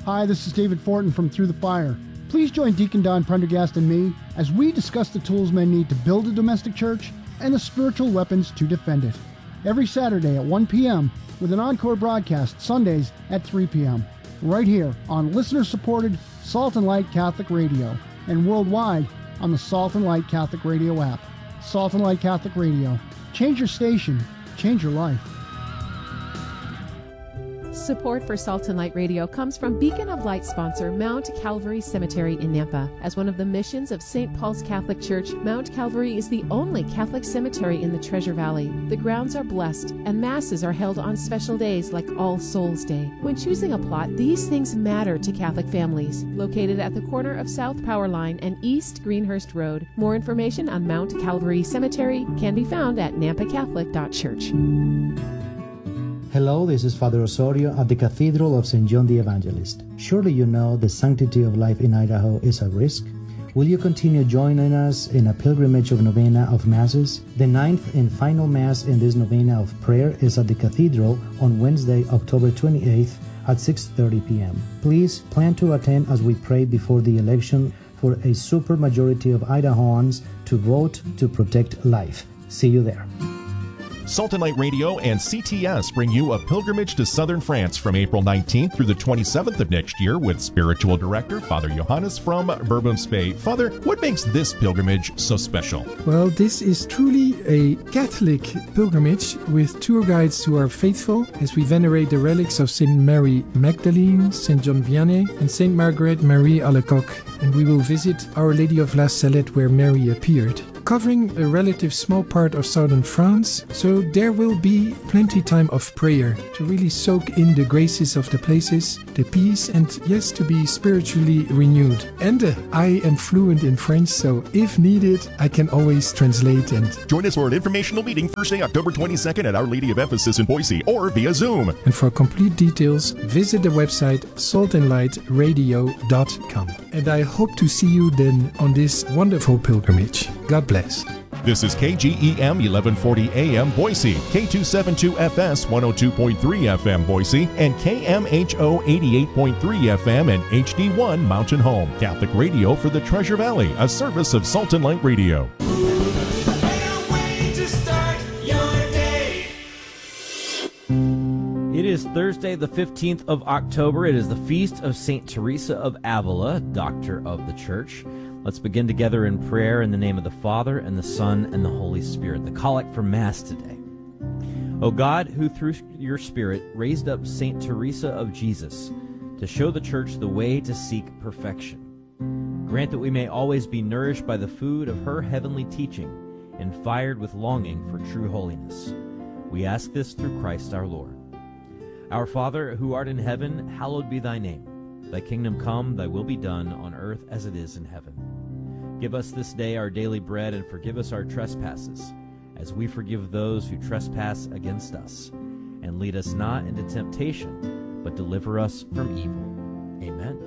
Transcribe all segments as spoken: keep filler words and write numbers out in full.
Hi, this is David Fortin from Through the Fire. Please join Deacon Don Prendergast and me as we discuss the tools men need to build a domestic church and the spiritual weapons to defend it. Every Saturday at one p.m. with an encore broadcast Sundays at three p.m. right here on listener-supported Salt and Light Catholic Radio and worldwide on the Salt and Light Catholic Radio app. Salt and Light Catholic Radio. Change your station. Change your life. Support for Salt and Light Radio comes from Beacon of Light sponsor Mount Calvary Cemetery in Nampa. As one of the missions of Saint Paul's Catholic Church, Mount Calvary is the only Catholic cemetery in the Treasure Valley. The grounds are blessed, and masses are held on special days like All Souls Day. When choosing a plot, these things matter to Catholic families. Located at the corner of South Power Line and East Greenhurst Road, more information on Mount Calvary Cemetery can be found at nampa catholic dot church. Hello, this is Father Osorio at the Cathedral of Saint John the Evangelist. Surely you know the sanctity of life in Idaho is at risk. Will you continue joining us in a pilgrimage of novena of masses? The ninth and final mass in this novena of prayer is at the Cathedral on Wednesday, October twenty-eighth at six thirty p.m. Please plan to attend as we pray before the election for a supermajority of Idahoans to vote to protect life. See you there. Salt and Light Radio and C T S bring you a pilgrimage to southern France from April nineteenth through the twenty-seventh of next year with spiritual director Father Johannes from Bourbons Bay. Father, what makes this pilgrimage so special? Well, this is truly a Catholic pilgrimage with tour guides who are faithful as we venerate the relics of Saint Mary Magdalene, Saint John Vianney, and Saint Margaret Marie Alacoque. And we will visit Our Lady of La Salette where Mary appeared, covering a relative small part of southern France, so there will be plenty time of prayer to really soak in the graces of the places, the peace, and yes, to be spiritually renewed. And uh, I am fluent in French, so if needed, I can always translate. And join us for an informational meeting Thursday, October twenty-second at Our Lady of Ephesus in Boise or via Zoom. And for complete details, visit the website salt and light radio dot com. And I hope to see you then on this wonderful pilgrimage. God bless. This is K G E M eleven forty A M Boise, K two seventy-two F S one oh two point three F M Boise, and K M H O eighty-eight point three F M and H D one Mountain Home. Catholic radio for the Treasure Valley, a service of Salt and Light Radio. It is Thursday, the fifteenth of October. It is the feast of Saint Teresa of Avila, Doctor of the Church. Let's begin together in prayer in the name of the Father, and the Son, and the Holy Spirit. The collect for Mass today. O God, who through your Spirit raised up Saint Teresa of Jesus to show the Church the way to seek perfection, grant that we may always be nourished by the food of her heavenly teaching and fired with longing for true holiness. We ask this through Christ our Lord. Our Father, who art in heaven, hallowed be thy name. Thy kingdom come, thy will be done, on earth as it is in heaven. Give us this day our daily bread, and forgive us our trespasses, as we forgive those who trespass against us. And lead us not into temptation, but deliver us from evil.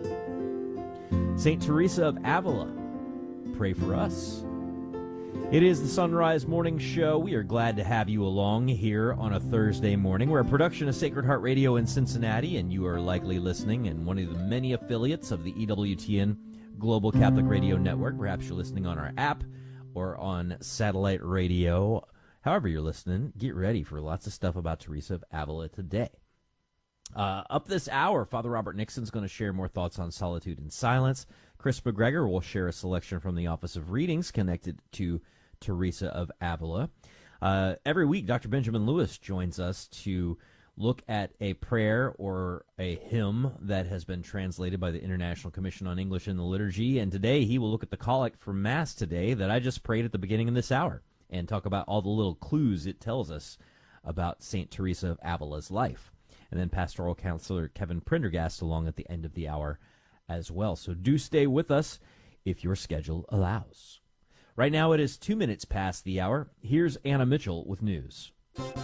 Amen. Saint Teresa of Avila, pray for us. It is the Sunrise Morning Show. We are glad to have you along here on a Thursday morning. We're a production of Sacred Heart Radio in Cincinnati, and you are likely listening in one of the many affiliates of the E W T N Global Catholic Radio Network. Perhaps you're listening on our app or on satellite radio. However you're listening, get ready for lots of stuff about Teresa of Avila today. Uh, up this hour, Father Robert Nixon's going to share more thoughts on solitude and silence. Chris McGregor will share a selection from the Office of Readings connected to Teresa of Avila. Uh, every week, Doctor Benjamin Lewis joins us to look at a prayer or a hymn that has been translated by the International Commission on English in the Liturgy, and today he will look at the collect for Mass today that I just prayed at the beginning of this hour and talk about all the little clues it tells us about Saint Teresa of Avila's life. And then Pastoral Counselor Kevin Prendergast along at the end of the hour as well. So do stay with us if your schedule allows. Right now it is two minutes past the hour. Here's Anna Mitchell with news.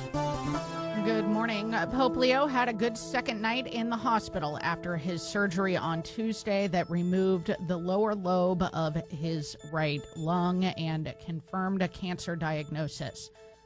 Good morning. Pope Leo had a good second night in the hospital after his surgery on Tuesday that removed the lower lobe of his right lung and confirmed a cancer diagnosis.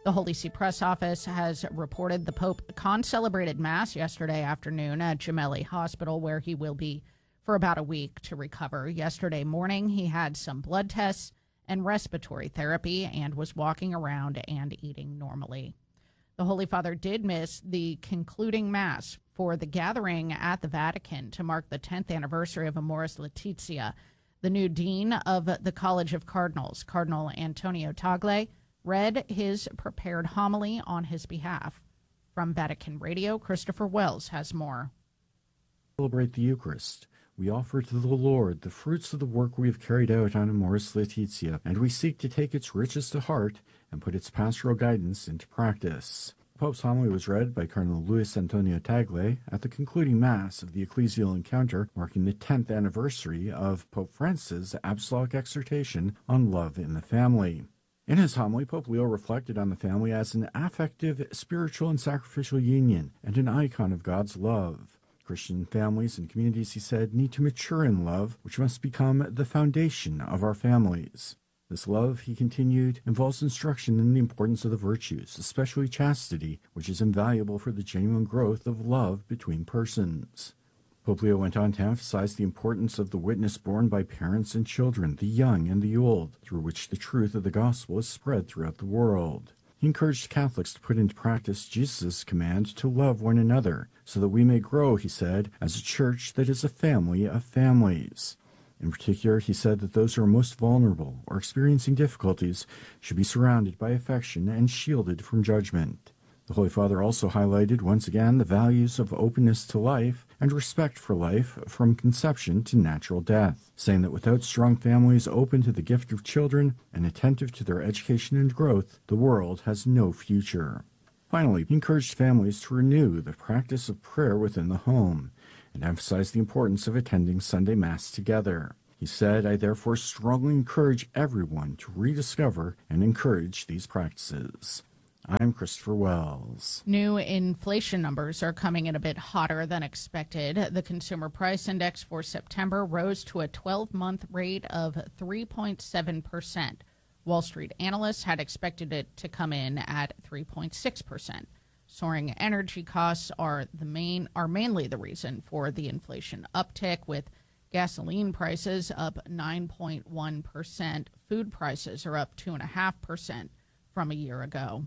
The Holy See Press Office has reported the Pope con-celebrated Mass yesterday afternoon at Gemelli Hospital, where he will be for about a week to recover. Yesterday morning, he had some blood tests and respiratory therapy and was walking around and eating normally. The Holy Father did miss the concluding Mass for the gathering at the Vatican to mark the tenth anniversary of Amoris Laetitia. The new dean of the College of Cardinals, Cardinal Antonio Tagle, read his prepared homily on his behalf. From Vatican Radio, Christopher Wells has more. Celebrate the Eucharist. We offer to the Lord the fruits of the work we have carried out on Amoris Laetitia, and we seek to take its riches to heart and put its pastoral guidance into practice. The Pope's homily was read by Cardinal Luis Antonio Tagle at the concluding Mass of the ecclesial encounter marking the tenth anniversary of Pope Francis' apostolic exhortation on love in the family. In his homily, Pope Leo reflected on the family as an affective, spiritual, and sacrificial union and an icon of God's love. Christian families and communities, he said, need to mature in love, which must become the foundation of our families. This love, he continued, involves instruction in the importance of the virtues, especially chastity, which is invaluable for the genuine growth of love between persons. Pope Leo went on to emphasize the importance of the witness borne by parents and children, the young and the old, through which the truth of the gospel is spread throughout the world. He encouraged Catholics to put into practice Jesus' command to love one another, so that we may grow, he said, as a church that is a family of families. In particular, he said that those who are most vulnerable or experiencing difficulties should be surrounded by affection and shielded from judgment. The Holy Father also highlighted once again the values of openness to life and respect for life from conception to natural death, saying that without strong families open to the gift of children and attentive to their education and growth, the world has no future. Finally, he encouraged families to renew the practice of prayer within the home and emphasized the importance of attending Sunday Mass together. He said, I therefore strongly encourage everyone to rediscover and encourage these practices. I'm Christopher Wells. New inflation numbers are coming in a bit hotter than expected. The Consumer Price Index for September rose to a twelve-month rate of three point seven percent. Wall Street analysts had expected it to come in at three point six percent. Soaring energy costs are the main are mainly the reason for the inflation uptick, with gasoline prices up nine point one percent. Food prices are up two point five percent from a year ago.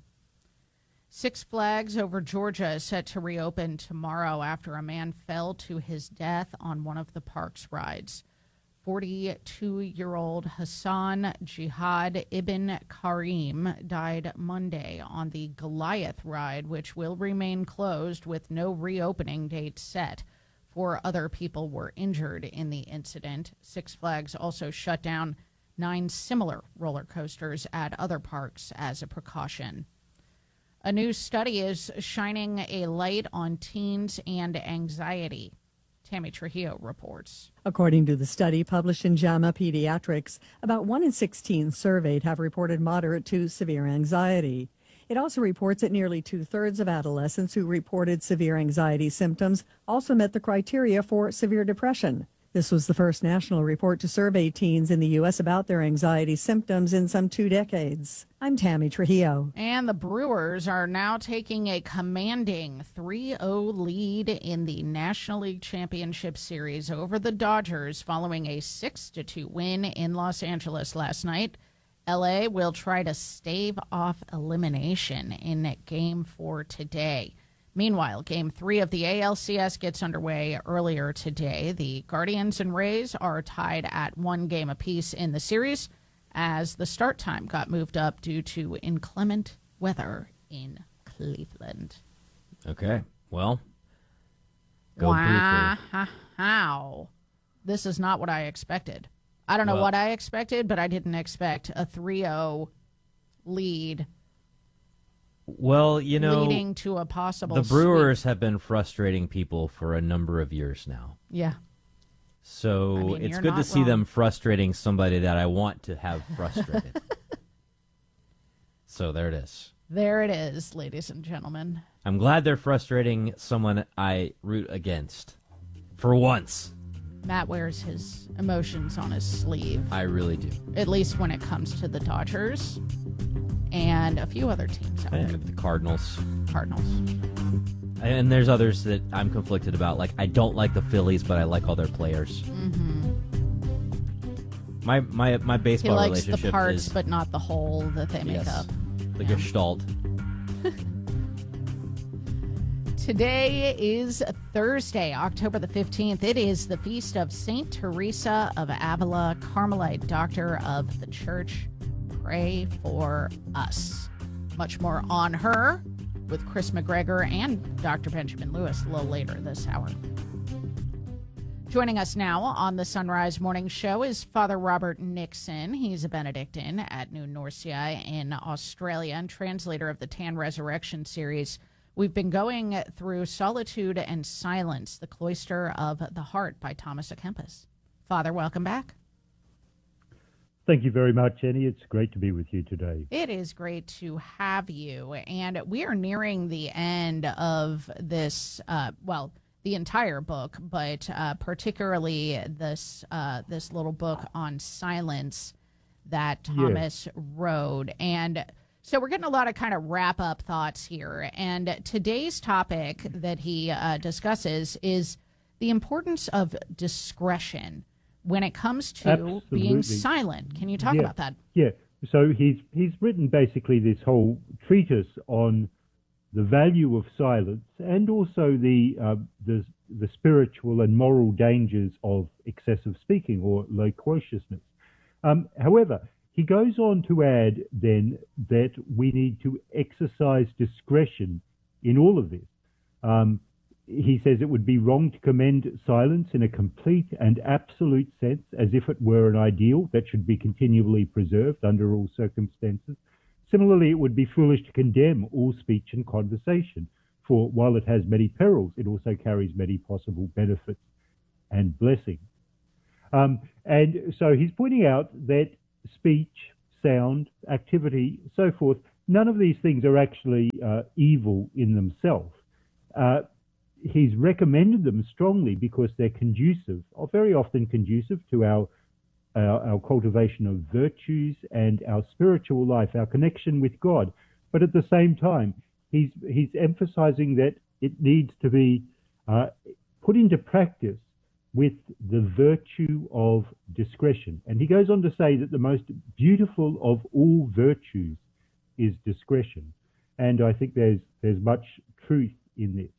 Six Flags Over Georgia is set to reopen tomorrow after a man fell to his death on one of the park's rides. forty-two-year-old Hassan Jihad Ibn Karim died Monday on the Goliath ride, which will remain closed with no reopening date set. Four other people were injured in the incident. Six Flags also shut down nine similar roller coasters at other parks as a precaution. A new study is shining a light on teens and anxiety. Tammy Trujillo reports. According to the study published in JAMA Pediatrics, about one in six teens surveyed have reported moderate to severe anxiety. It also reports that nearly two-thirds of adolescents who reported severe anxiety symptoms also met the criteria for severe depression. This was the first national report to survey teens in the U S about their anxiety symptoms in some two decades. I'm Tammy Trujillo. And the Brewers are now taking a commanding three oh lead in the National League Championship Series over the Dodgers following a six to two win in Los Angeles last night. L A will try to stave off elimination in Game four today. Meanwhile, Game three of the A L C S gets underway earlier today. The Guardians and Rays are tied at one game apiece in the series as the start time got moved up due to inclement weather in Cleveland. Okay, well, go wow. How? This is not what I expected. I don't know well, what I expected, but I didn't expect a three oh lead. Well, you know, leading to a possible the Brewers sweep. have been frustrating people for a number of years now. Yeah. So I mean, it's you're good to not see wrong. them frustrating somebody that I want to have frustrated. So there it is. There it is, ladies and gentlemen. I'm glad they're frustrating someone I root against. For once. Matt wears his emotions on his sleeve. I really do. At least when it comes to the Dodgers and a few other teams out there. And the Cardinals. Cardinals. And there's others that I'm conflicted about. Like, I don't like the Phillies, but I like all their players. Mm-hmm. My my my baseball he likes relationship the parts, is, but not the whole that they make yes, up. The Yeah. Gestalt. Today is Thursday, October the fifteenth. It is the feast of Saint Teresa of Avila, Carmelite Doctor of the Church. Pray for us. Much more on her with Chris McGregor and Doctor Benjamin Lewis a little later this hour. Joining us now on the Sunrise Morning Show is Father Robert Nixon. He's a Benedictine at New Norcia in Australia and translator of the Tan Resurrection series. We've been going through Solitude and Silence, the Cloister of the Heart by Thomas à Kempis. Father, welcome back. Thank you very much, Jenny. It's great to be with you today. It is great to have you. And we are nearing the end of this, uh, well, the entire book, but uh, particularly this uh, this little book on silence that Thomas yes. wrote. And so we're getting a lot of kind of wrap-up thoughts here. And today's topic that he uh, discusses is the importance of discretion when it comes to Absolutely. being silent. Can you talk yeah. about that? Yeah. So he's he's written basically this whole treatise on the value of silence and also the uh, the the spiritual and moral dangers of excessive speaking or loquaciousness. Um, however, he goes on to add then that we need to exercise discretion in all of this. Um, he says it would be wrong to commend silence in a complete and absolute sense as if it were an ideal that should be continually preserved under all circumstances. Similarly, it would be foolish to condemn all speech and conversation, for while it has many perils, it also carries many possible benefits and blessings. Um, and so he's pointing out that speech, sound, activity, so forth, none of these things are actually uh, evil in themselves. Uh, he's recommended them strongly because they're conducive, or very often conducive to our, our, our cultivation of virtues and our spiritual life, our connection with God. But at the same time, he's, he's emphasizing that it needs to be uh, put into practice with the virtue of discretion. And he goes on to say that the most beautiful of all virtues is discretion. And I think there's there's much truth in this.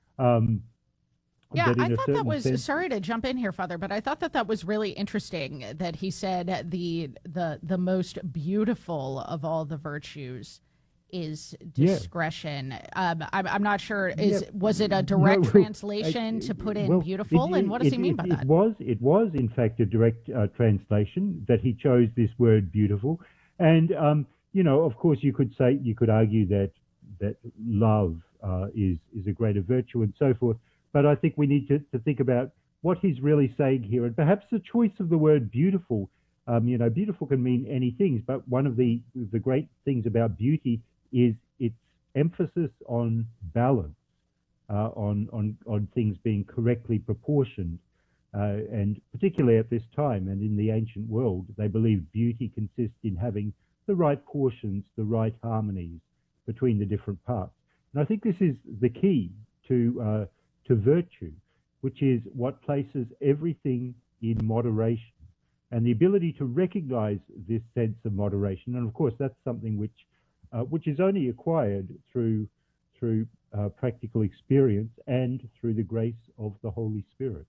Um, yeah, I thought that was, sense, sorry to jump in here, Father, but I thought that that was really interesting that he said the the the most beautiful of all the virtues is discretion. Yeah. Um, I'm, I'm not sure. Is yeah. was it a direct no, translation I, to put in well, beautiful? It, and what does it, he mean it, by it that? Was it was in fact a direct uh, translation that he chose this word beautiful, and um, you know, of course, you could say you could argue that that love uh, is is a greater virtue and so forth. But I think we need to, to think about what he's really saying here, and perhaps the choice of the word beautiful. Um, you know, beautiful can mean any things, but one of the the great things about beauty is its emphasis on balance, uh, on, on, on things being correctly proportioned. Uh, and particularly at this time and in the ancient world, they believed beauty consists in having the right portions, the right harmonies between the different parts. And I think this is the key to, uh, to virtue, which is what places everything in moderation. And the ability to recognize this sense of moderation. And of course, that's something which Uh, which is only acquired through through uh, practical experience and through the grace of the Holy Spirit.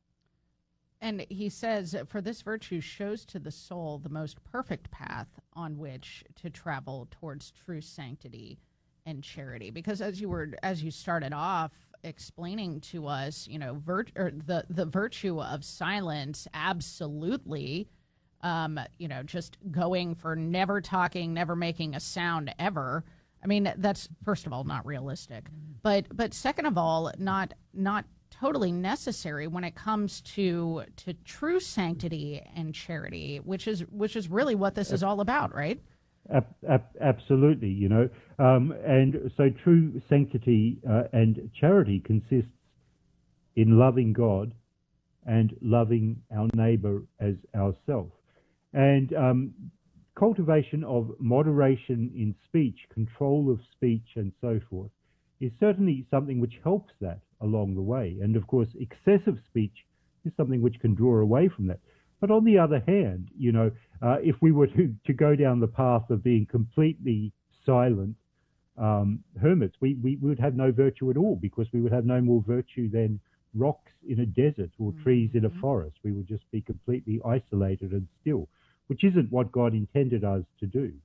And he says, for this virtue shows to the soul the most perfect path on which to travel towards true sanctity and charity. Because as you were, as you started off explaining to us, you know, virt- or the the virtue of silence, absolutely. Um, you know, just going for never talking, never making a sound ever. I mean, that's first of all not realistic, but but second of all, not not totally necessary when it comes to to true sanctity and charity, which is which is really what this is all about, right? Ab- ab- absolutely, you know, um, and so true sanctity uh, and charity consists in loving God and loving our neighbor as ourselves. And um, cultivation of moderation in speech, control of speech, and so forth, is certainly something which helps that along the way. And of course, excessive speech is something which can draw away from that. But on the other hand, you know, uh, if we were to, to go down the path of being completely silent um, hermits, we, we would have no virtue at all, because we would have no more virtue than rocks in a desert or mm-hmm. trees in a forest. We would just be completely isolated and still, which isn't what God intended us to do.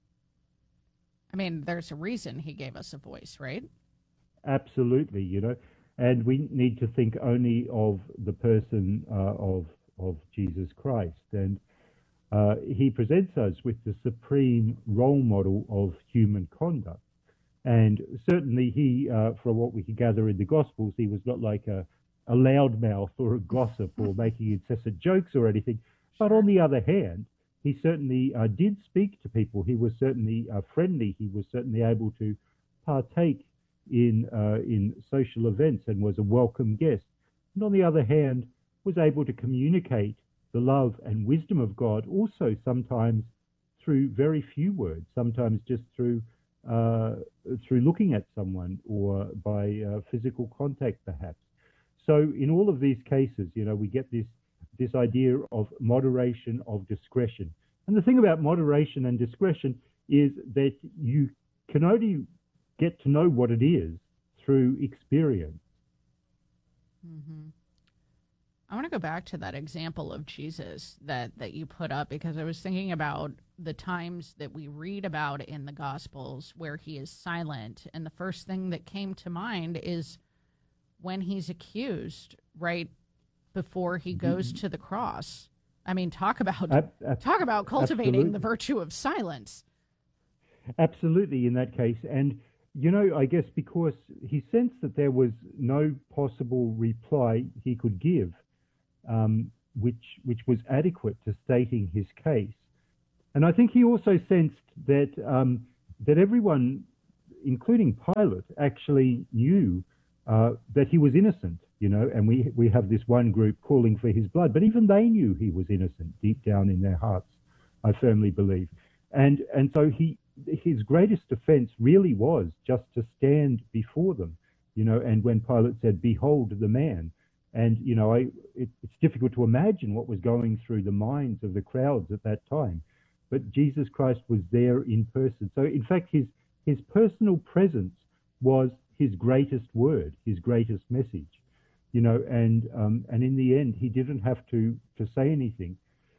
I mean, there's a reason he gave us a voice, right? Absolutely, you know, and we need to think only of the person uh, of of Jesus Christ, and uh, he presents us with the supreme role model of human conduct. And certainly he, uh, from what we can gather in the Gospels, he was not like a, a loudmouth or a gossip or making incessant jokes or anything. But on the other hand, he certainly uh, did speak to people. He was certainly uh, friendly. He was certainly able to partake in uh, in social events and was a welcome guest. And on the other hand, was able to communicate the love and wisdom of God also sometimes through very few words, sometimes just through uh, through looking at someone or by uh, physical contact perhaps. So in all of these cases, you know, we get this this idea of moderation, of discretion. And the thing about moderation and discretion is that you can only get to know what it is through experience. Mm-hmm. I want to go back to that example of Jesus that, that you put up, because I was thinking about the times that we read about in the Gospels where he is silent. And the first thing that came to mind is when he's accused, right before he goes to the cross. I mean, talk about Ab- ab- talk about cultivating absolutely. the virtue of silence. Absolutely, in that case. And, you know, I guess because he sensed that there was no possible reply he could give, um, which which was adequate to stating his case. And I think he also sensed that um, that everyone, including Pilate, actually knew uh, that he was innocent, you know, and we we have this one group calling for his blood, but even they knew he was innocent deep down in their hearts, I firmly believe. And and so he his greatest offense really was just to stand before them, you know, and when Pilate said, "Behold the man," and, you know, I it, it's difficult to imagine what was going through the minds of the crowds at that time, but Jesus Christ was there in person. So in fact, his his personal presence was his greatest word, his greatest message, you know, and um, and in the end, he didn't have to to say anything.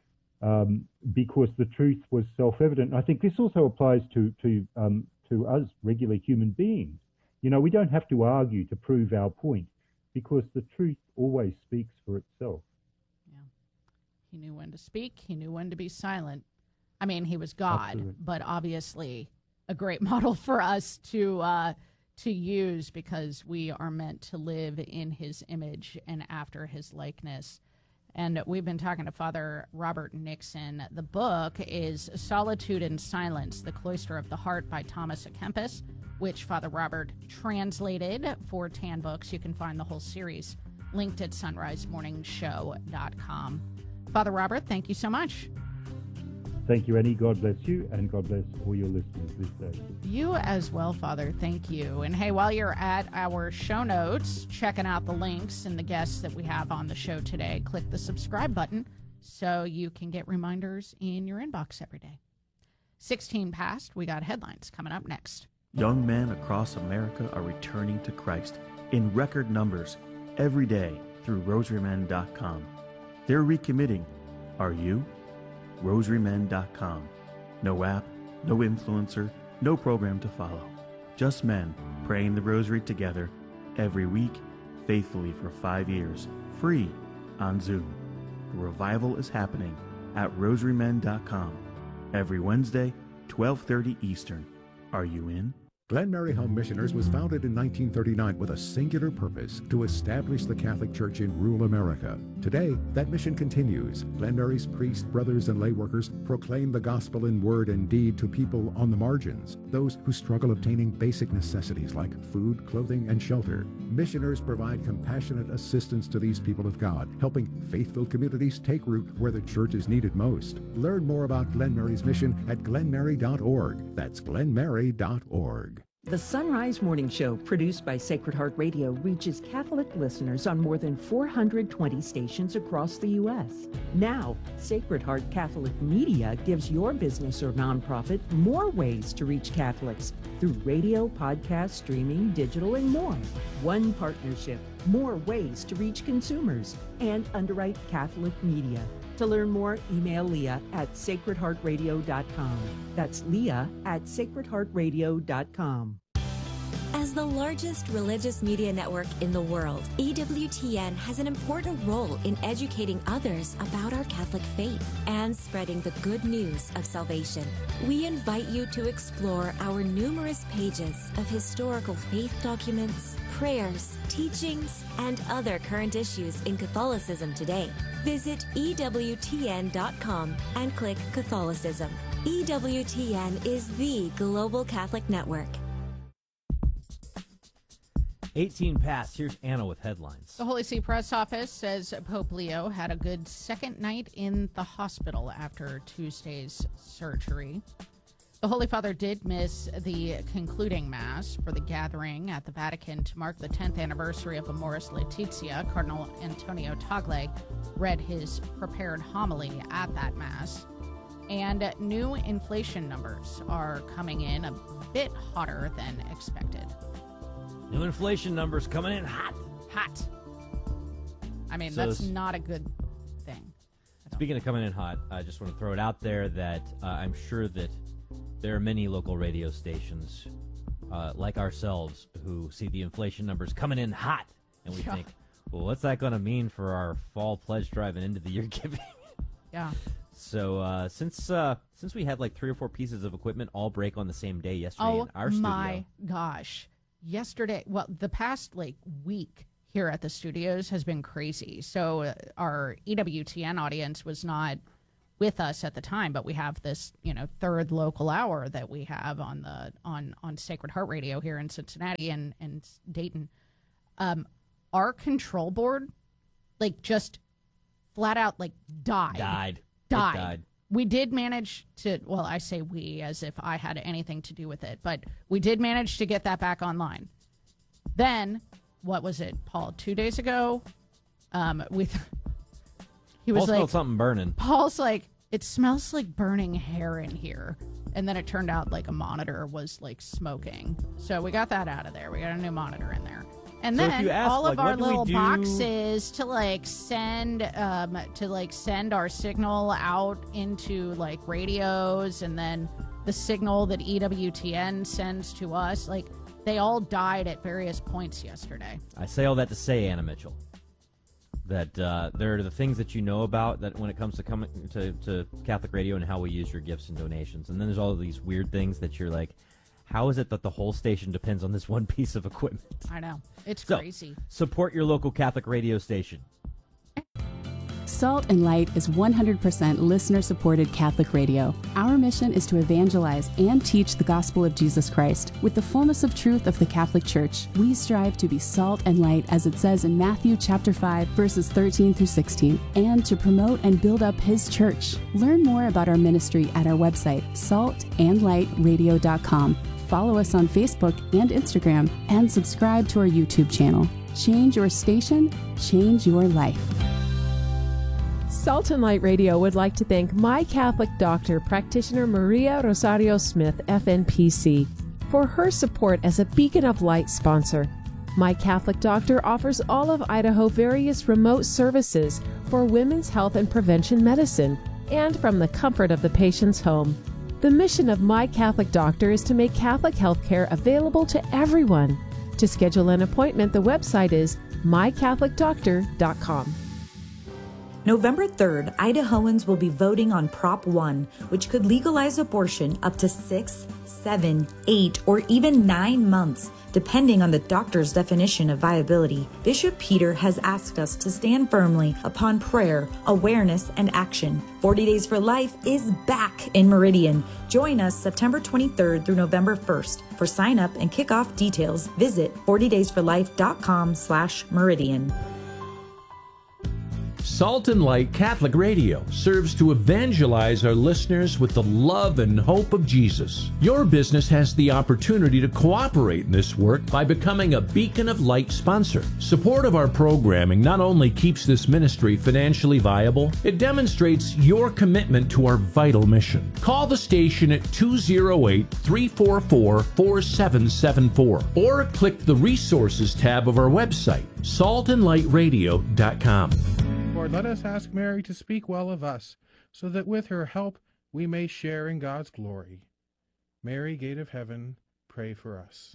Um, because the truth was self-evident. I think this also applies to to um, to us regular human beings. You know, we don't have to argue to prove our point, because the truth always speaks for itself. Yeah, he knew when to speak. He knew when to be silent. I mean, he was God, Absolutely. But obviously a great model for us to uh, to use, because we are meant to live in his image and after his likeness. And we've been talking to Father Robert Nixon. The book is Solitude and Silence, The Cloister of the Heart by Thomas à Kempis, which Father Robert translated for Tan Books. You can find the whole series linked at sunrise morning show dot com. Father Robert, thank you so much. Thank you, Annie. God bless you, and God bless all your listeners this day. You as well, Father. Thank you. And hey, while you're at our show notes, checking out the links and the guests that we have on the show today, click the subscribe button so you can get reminders in your inbox every day. sixteen past, we got headlines coming up next. Young men across America are returning to Christ in record numbers every day through rosary men dot com. They're recommitting. Are you? rosary men dot com. No app, no influencer, no program to follow. Just men praying the rosary together every week, faithfully for five years, free on Zoom. The revival is happening at rosary men dot com every Wednesday, twelve thirty Eastern. Are you in? Glen Mary Home Missioners was founded in nineteen thirty-nine with a singular purpose: to establish the Catholic Church in rural America. Today, that mission continues. Glen Mary's priests, brothers, and lay workers proclaim the gospel in word and deed to people on the margins, those who struggle obtaining basic necessities like food, clothing, and shelter. Missioners provide compassionate assistance to these people of God, helping faith-filled communities take root where the church is needed most. Learn more about Glen Mary's mission at glen mary dot org. That's glen mary dot org. The Sunrise Morning Show, produced by Sacred Heart Radio, reaches Catholic listeners on more than four hundred twenty stations across the U S Now, Sacred Heart Catholic Media gives your business or nonprofit more ways to reach Catholics through radio, podcast, streaming, digital, and more. One partnership, more ways to reach consumers, and underwrite Catholic media. To learn more, email Leah at sacred heart radio dot com. That's Leah at sacred heart radio dot com. As the largest religious media network in the world, E W T N has an important role in educating others about our Catholic faith and spreading the good news of salvation. We invite you to explore our numerous pages of historical faith documents, prayers, teachings, and other current issues in Catholicism today. Visit E W T N dot com and click Catholicism. E W T N is the global Catholic network. eighteen past. Here's Anna with headlines. The Holy See Press Office says Pope Leo had a good second night in the hospital after Tuesday's surgery. The Holy Father did miss the concluding Mass for the gathering at the Vatican to mark the tenth anniversary of Amoris Laetitia. Cardinal Antonio Tagle read his prepared homily at that Mass. And new inflation numbers are coming in a bit hotter than expected. New inflation numbers coming in hot. Hot. I mean, So that's s- not a good thing. Speaking of coming in hot, I just want to throw it out there that uh, I'm sure that there are many local radio stations uh, like ourselves who see the inflation numbers coming in hot, and we Yeah. think, well, what's that going to mean for our fall pledge drive and end of the year giving? Yeah. So uh, since uh, since we had like three or four pieces of equipment all break on the same day yesterday Oh in our my studio, gosh. Yesterday, well, the past like week here at the studios has been crazy. So uh, our E W T N audience was not with us at the time, but we have this, you know, third local hour that we have on the on on Sacred Heart Radio here in Cincinnati and and Dayton. Um, our control board, like, just flat out like died. died. It Died. died. We did manage to, well, I say we as if I had anything to do with it, but we did manage to get that back online. Then, what was it, Paul, two days ago? Um, with he was Paul smelled like, something burning. Paul's like, it smells like burning hair in here. And then it turned out like a monitor was like smoking. So we got that out of there. We got a new monitor in there. And So if then you ask, all like, of our what do we little do- boxes to like send um to like send our signal out into like radios, and then the signal that E W T N sends to us, like they all died at various points yesterday. I say all that to say, Anna Mitchell, that uh, there are the things that you know about that when it comes to coming to, to Catholic Radio and how we use your gifts and donations. And then there's all of these weird things that you're like, how is it that the whole station depends on this one piece of equipment? I know. It's So, crazy. Support your local Catholic radio station. Salt and Light is one hundred percent listener-supported Catholic radio. Our mission is to evangelize and teach the gospel of Jesus Christ with the fullness of truth of the Catholic Church. We strive to be salt and light, as it says in Matthew chapter five, verses thirteen through sixteen, and to promote and build up His church. Learn more about our ministry at our website, salt and light radio dot com. Follow us on Facebook and Instagram, and subscribe to our YouTube channel. Change your station, change your life. Salt and Light Radio would like to thank My Catholic Doctor, practitioner Maria Rosario Smith, F N P C, for her support as a Beacon of Light sponsor. My Catholic Doctor offers all of Idaho various remote services for women's health and prevention medicine, and from the comfort of the patient's home. The mission of My Catholic Doctor is to make Catholic health care available to everyone. To schedule an appointment, the website is my catholic doctor dot com. November third, Idahoans will be voting on Prop one, which could legalize abortion up to six, seven, eight, or even nine months, depending on the doctor's definition of viability. Bishop Peter has asked us to stand firmly upon prayer, awareness, and action. forty Days for Life is back in Meridian. Join us September twenty-third through November first. For sign up and kickoff details, visit forty days for life dot com slash Meridian. Salt and Light Catholic Radio serves to evangelize our listeners with the love and hope of Jesus. Your business has the opportunity to cooperate in this work by becoming a Beacon of Light sponsor. Support of our programming not only keeps this ministry financially viable, it demonstrates your commitment to our vital mission. Call the station at two oh eight, three four four, four seven seven four or click the resources tab of our website, salt and light radio dot com. Lord, let us ask Mary to speak well of us, so that with her help we may share in God's glory. Mary, Gate of Heaven, pray for us.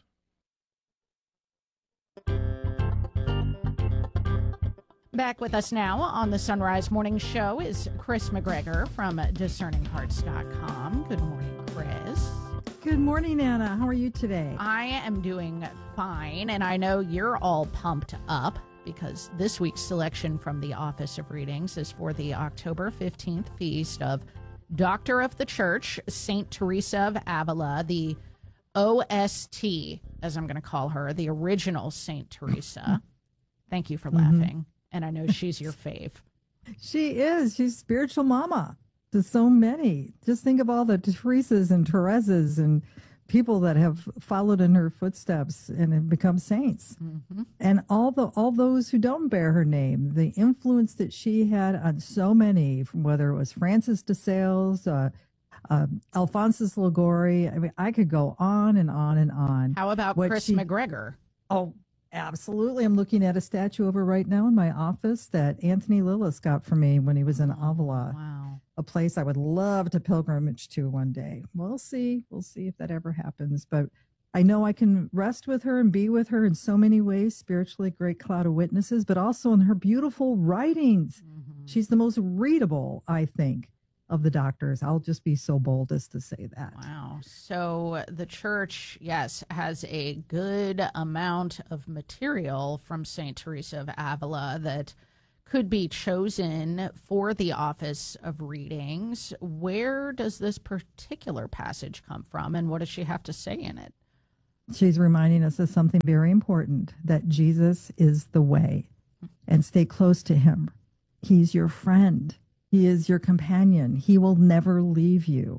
Back with us now on the Sunrise Morning Show is Chris McGregor from discerning hearts dot com. Good morning, Chris. Good morning, Anna. How are you today? I am doing fine, and I know you're all pumped up, because this week's selection from the Office of Readings is for the October fifteenth feast of Doctor of the Church, Saint Teresa of Avila, the O S T, as I'm going to call her, the original Saint Teresa. Thank you for Mm-hmm. laughing. And I know she's your fave. She is. She's spiritual mama to so many. Just think of all the Teresas and Teresas and people that have followed in her footsteps and have become saints. Mm-hmm. And all the all those who don't bear her name, the influence that she had on so many, from whether it was Francis de Sales, uh, uh, Alphonsus Liguori. I mean, I could go on and on and on. How about What Chris she- McGregor? Oh, absolutely. I'm looking at a statue of her right now in my office that Anthony Lillis got for me when he was in Avila. Wow. A place I would love to pilgrimage to one day. We'll see. We'll see if that ever happens. But I know I can rest with her and be with her in so many ways, spiritually, great cloud of witnesses, but also in her beautiful writings. Mm-hmm. She's the most readable, I think, of the doctors. I'll just be so bold as to say that. Wow. So the church, yes, has a good amount of material from Saint Teresa of Avila that could be chosen for the Office of Readings. Where does this particular passage come from, and what does she have to say in it? She's reminding us of something very important, that Jesus is the way, and stay close to him. He's your friend. He is your companion. He will never leave you.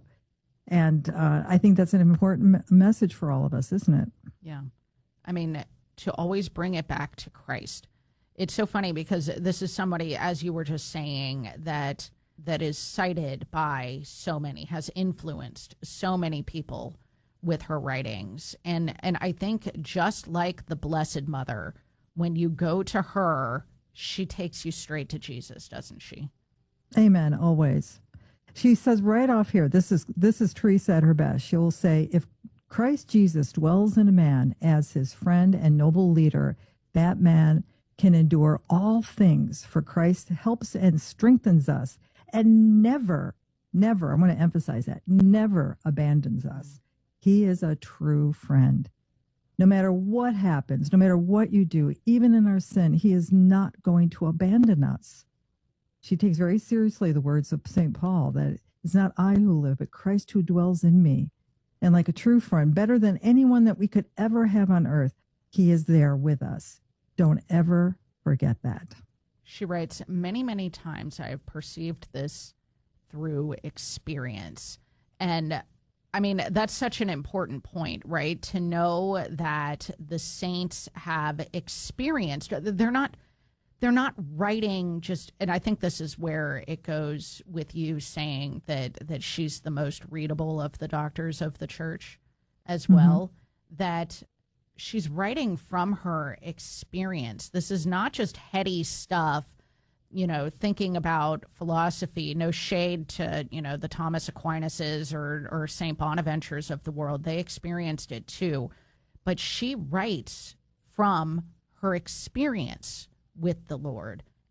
And uh, I think that's an important me- message for all of us, isn't it? Yeah. I mean, to always bring it back to Christ. It's so funny because this is somebody, as you were just saying, that that is cited by so many, has influenced so many people with her writings. And and I think just like the Blessed Mother, when you go to her, she takes you straight to Jesus, doesn't she? Amen. Always. She says right off here, this is this is Teresa at her best. She'll say, if Christ Jesus dwells in a man as his friend and noble leader, that man can endure all things, for Christ helps and strengthens us and never, never, I want to emphasize that, never abandons us. He is a true friend. No matter what happens, no matter what you do, even in our sin, he is not going to abandon us. She takes very seriously the words of Saint Paul, that it's not I who live, but Christ who dwells in me. And like a true friend, better than anyone that we could ever have on earth, he is there with us. Don't ever forget that. She writes, many, many times I have perceived this through experience. And I mean, that's such an important point, right? To know that the saints have experienced, they're not, they're not writing just, and I think this is where it goes with you saying that, that she's the most readable of the doctors of the church as well, mm-hmm. that she's writing from her experience. This is not just heady stuff, you know, thinking about philosophy. No shade to, you know, the Thomas Aquinas or, or Saint Bonaventures of the world. They experienced it too. But she writes from her experience with the Lord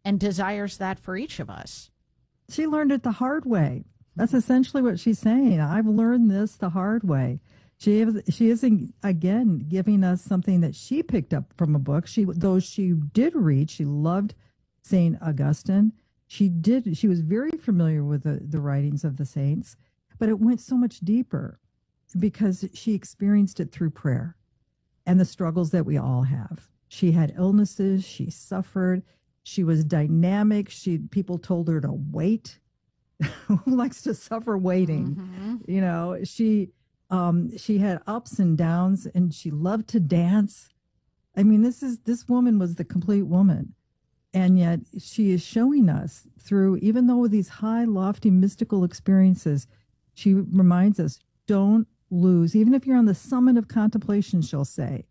and desires that for each of us. She learned it the hard way. That's essentially what she's saying. I've learned this the hard way. She is, she is again giving us something that she picked up from a book. She, though she did read, she loved Saint Augustine. She did. She was very familiar with the, the writings of the saints, but it went so much deeper because she experienced it through prayer and the struggles that we all have. She had illnesses. She suffered. She was dynamic. She people told her to wait. Who likes to suffer waiting? Mm-hmm. You know, she um, she had ups and downs, and she loved to dance. I mean, this is this woman was the complete woman. And yet she is showing us through, even though these high, lofty, mystical experiences, she reminds us, don't lose. Even if you're on the summit of contemplation, she'll say,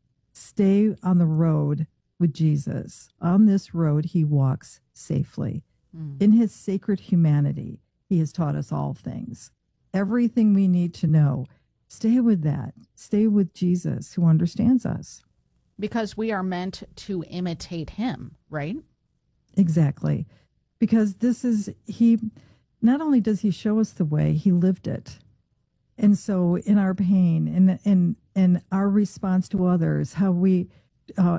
stay on the road with Jesus. On this road, he walks safely. Mm. In his sacred humanity, he has taught us all things. Everything we need to know. Stay with that. Stay with Jesus, who understands us. Because we are meant to imitate him, right? Exactly. Because this is, he, not only does he show us the way, he lived it. And so in our pain and and, and our response to others, how we uh,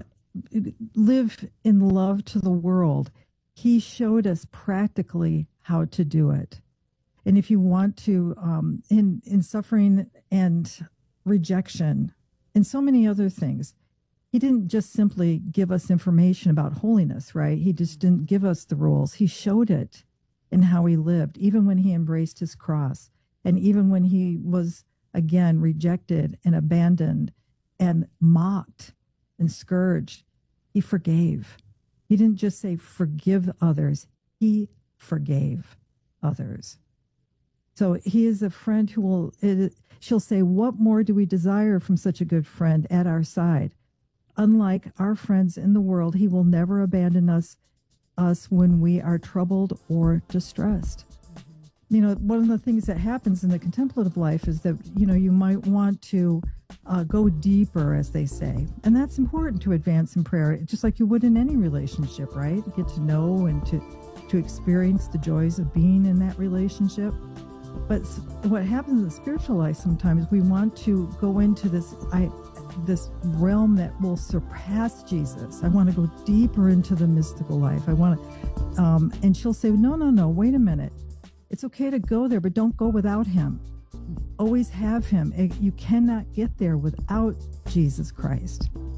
live in love to the world, he showed us practically how to do it. And if you want to, um, in, in suffering and rejection and so many other things, he didn't just simply give us information about holiness, right? He just didn't give us the rules. He showed it in how he lived, even when he embraced his cross, and even when he was, again, rejected and abandoned and mocked and scourged. He forgave. He didn't just say, forgive others. He forgave others. So he is a friend who will, it, she'll say, what more do we desire from such a good friend at our side? Unlike our friends in the world, he will never abandon us, us when we are troubled or distressed. You know, one of the things that happens in the contemplative life is that, you know, you might want to uh, go deeper, as they say. And that's important to advance in prayer, just like you would in any relationship, right? Get to know and to, to experience the joys of being in that relationship. But what happens in the spiritual life sometimes, we want to go into this I, this realm that will surpass Jesus. I want to go deeper into the mystical life. I want to, um, and she'll say, no, no, no, wait a minute. It's okay to go there, but don't go without him. Always have him. You cannot get there without Jesus Christ.